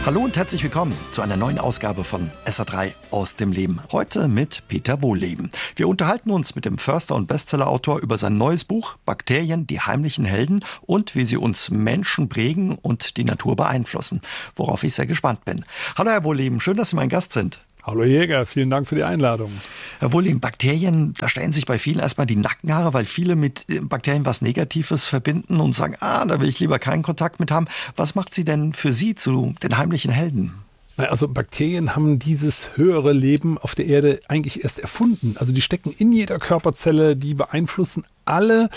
Hallo und herzlich willkommen zu einer neuen Ausgabe von SA3 aus dem Leben. Heute mit Peter Wohlleben. Wir unterhalten uns mit dem Förster und Bestsellerautor über sein neues Buch Bakterien, die heimlichen Helden und wie sie uns Menschen prägen und die Natur beeinflussen, worauf ich sehr gespannt bin. Hallo Herr Wohlleben, schön, dass Sie mein Gast sind. Hallo Jäger, vielen Dank für die Einladung. Herr Wohlleben, Bakterien, da stellen sich bei vielen erstmal die Nackenhaare, weil viele mit Bakterien was Negatives verbinden und sagen, da will ich lieber keinen Kontakt mit haben. Was macht sie denn für Sie zu den heimlichen Helden? Also Bakterien haben dieses höhere Leben auf der Erde eigentlich erst erfunden. Also die stecken in jeder Körperzelle, die beeinflussen alle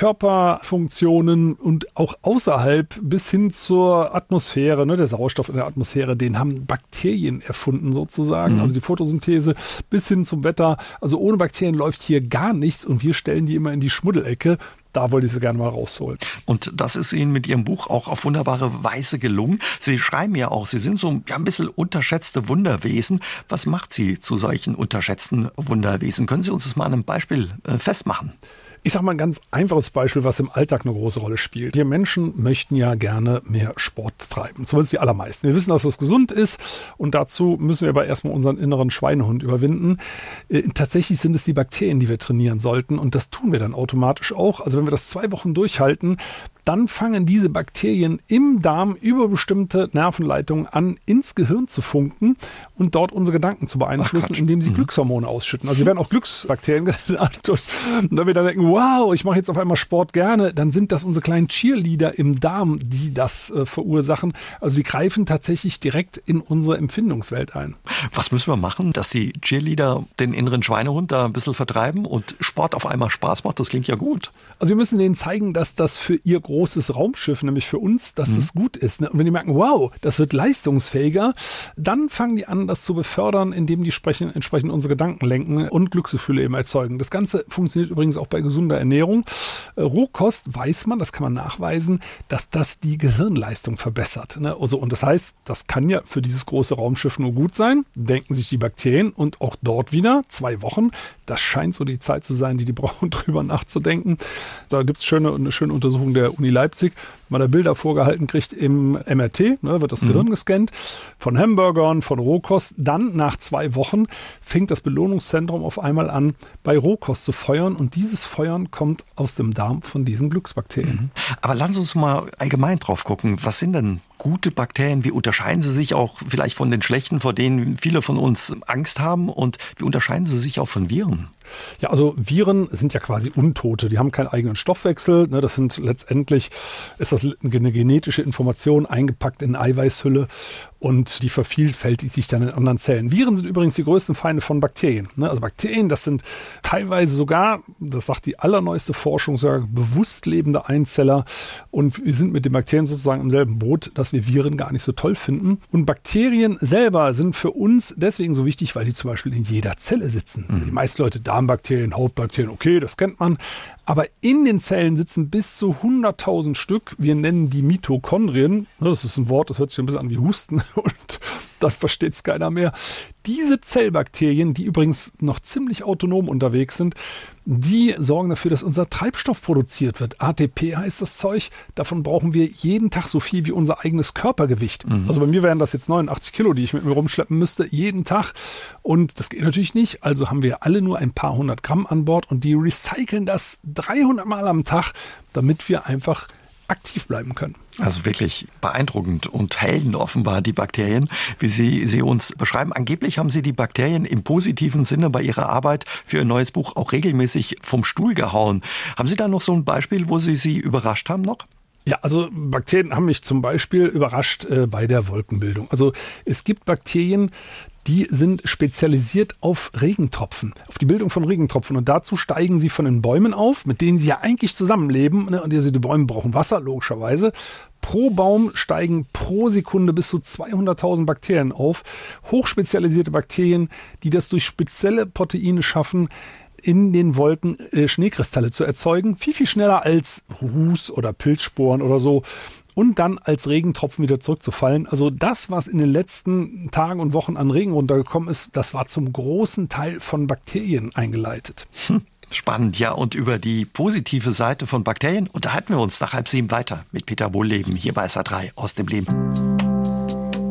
Körperfunktionen und auch außerhalb bis hin zur Atmosphäre, der Sauerstoff in der Atmosphäre, den haben Bakterien erfunden sozusagen. Also die Photosynthese bis hin zum Wetter. Also ohne Bakterien läuft hier gar nichts und wir stellen die immer in die Schmuddelecke. Da wollte ich sie gerne mal rausholen. Und das ist Ihnen mit Ihrem Buch auch auf wunderbare Weise gelungen. Sie schreiben ja auch, Sie sind so ein bisschen unterschätzte Wunderwesen. Was macht Sie zu solchen unterschätzten Wunderwesen? Können Sie uns das mal an einem Beispiel festmachen? Ich sage mal ein ganz einfaches Beispiel, was im Alltag eine große Rolle spielt. Wir Menschen möchten ja gerne mehr Sport treiben, zumindest die allermeisten. Wir wissen, dass das gesund ist und dazu müssen wir aber erstmal unseren inneren Schweinehund überwinden. Tatsächlich sind es die Bakterien, die wir trainieren sollten und das tun wir dann automatisch auch. Also wenn wir das 2 Wochen durchhalten, dann fangen diese Bakterien im Darm über bestimmte Nervenleitungen an, ins Gehirn zu funken und dort unsere Gedanken zu beeinflussen, indem sie Glückshormone ausschütten. Also sie werden auch Glücksbakterien genannt. Und wenn wir dann denken, wow, ich mache jetzt auf einmal Sport gerne, dann sind das unsere kleinen Cheerleader im Darm, die das verursachen. Also die greifen tatsächlich direkt in unsere Empfindungswelt ein. Was müssen wir machen, dass die Cheerleader den inneren Schweinehund da ein bisschen vertreiben und Sport auf einmal Spaß macht? Das klingt ja gut. Also wir müssen denen zeigen, dass das für ihr großes Raumschiff, nämlich für uns, dass das gut ist. Und wenn die merken, wow, das wird leistungsfähiger, dann fangen die an, das zu befördern, indem die entsprechend unsere Gedanken lenken und Glücksgefühle eben erzeugen. Das Ganze funktioniert übrigens auch bei gesunder Ernährung. Rohkost weiß man, das kann man nachweisen, dass das die Gehirnleistung verbessert. Also, und das heißt, das kann ja für dieses große Raumschiff nur gut sein, denken sich die Bakterien und auch dort wieder 2 Wochen. Das scheint so die Zeit zu sein, die brauchen, drüber nachzudenken. Da gibt es eine schöne Untersuchung der Uni Leipzig, man da Bilder vorgehalten kriegt im MRT, wird das Gehirn gescannt, von Hamburgern, von Rohkost. Dann nach 2 Wochen fängt das Belohnungszentrum auf einmal an, bei Rohkost zu feuern und dieses Feuern kommt aus dem Darm von diesen Glücksbakterien. Aber lassen Sie uns mal allgemein drauf gucken. Was sind denn gute Bakterien? Wie unterscheiden sie sich auch vielleicht von den schlechten, vor denen viele von uns Angst haben? Und wie unterscheiden sie sich auch von Viren? Ja, also Viren sind ja quasi Untote. Die haben keinen eigenen Stoffwechsel. Das sind letztendlich, ist das eine genetische Information eingepackt in eine Eiweißhülle und die vervielfältigt sich dann in anderen Zellen. Viren sind übrigens die größten Feinde von Bakterien. Also Bakterien, das sind teilweise sogar, das sagt die allerneueste Forschung, sogar bewusst lebende Einzeller. Und wir sind mit den Bakterien sozusagen im selben Boot, dass wir Viren gar nicht so toll finden. Und Bakterien selber sind für uns deswegen so wichtig, weil die zum Beispiel in jeder Zelle sitzen. Die meisten Leute Darmbakterien, Hautbakterien, okay, das kennt man. Aber in den Zellen sitzen bis zu 100.000 Stück. Wir nennen die Mitochondrien. Das ist ein Wort, das hört sich ein bisschen an wie Husten und dann versteht es keiner mehr. Diese Zellbakterien, die übrigens noch ziemlich autonom unterwegs sind, die sorgen dafür, dass unser Treibstoff produziert wird. ATP heißt das Zeug. Davon brauchen wir jeden Tag so viel wie unser eigenes Körpergewicht. Also bei mir wären das jetzt 89 Kilo, die ich mit mir rumschleppen müsste, jeden Tag. Und das geht natürlich nicht. Also haben wir alle nur ein paar 100 Gramm an Bord und die recyceln das 300 Mal am Tag, damit wir einfach aktiv bleiben können. Also wirklich beeindruckend und Helden offenbar die Bakterien, wie Sie uns beschreiben. Angeblich haben Sie die Bakterien im positiven Sinne bei Ihrer Arbeit für Ihr neues Buch auch regelmäßig vom Stuhl gehauen. Haben Sie da noch so ein Beispiel, wo Sie überrascht haben noch? Ja, also Bakterien haben mich zum Beispiel überrascht bei der Wolkenbildung. Also es gibt Bakterien, die sind spezialisiert auf Regentropfen, auf die Bildung von Regentropfen. Und dazu steigen sie von den Bäumen auf, mit denen sie ja eigentlich zusammenleben. Und die Bäume brauchen Wasser, logischerweise. Pro Baum steigen pro Sekunde bis zu 200.000 Bakterien auf. Hochspezialisierte Bakterien, die das durch spezielle Proteine schaffen, in den Wolken Schneekristalle zu erzeugen. Viel, viel schneller als Ruß oder Pilzsporen oder so. Und dann als Regentropfen wieder zurückzufallen. Also das, was in den letzten Tagen und Wochen an Regen runtergekommen ist, das war zum großen Teil von Bakterien eingeleitet. Spannend, ja. Und über die positive Seite von Bakterien unterhalten wir uns nach 6:30 weiter mit Peter Wohlleben hier bei SA3 aus dem Leben.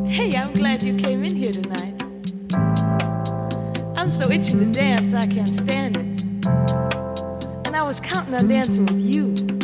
Hey, I'm glad you came in here tonight. I'm so itching to dance, I can't stand it. And I was counting on dancing with you.